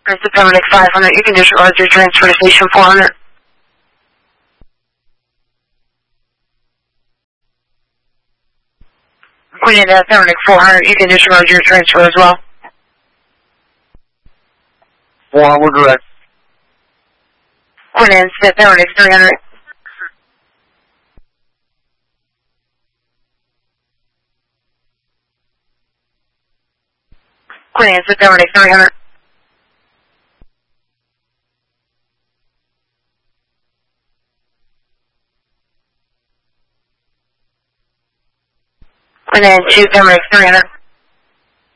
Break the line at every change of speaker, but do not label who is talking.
It's September 500. You can disregard your transfer to station 400. Queen Anne September 400. You can disregard your transfer as well.
400 direct.
Queen Anne September 300. Queen Anne September 300. Queen Anne 2 September 300.